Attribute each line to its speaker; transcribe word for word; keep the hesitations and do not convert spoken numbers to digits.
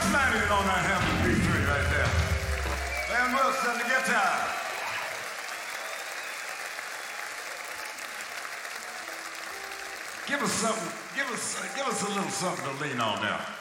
Speaker 1: Landing on that Hammond B three right there. Van Wilson, the guitar. Give us something, give us, give us a little something to lean on now.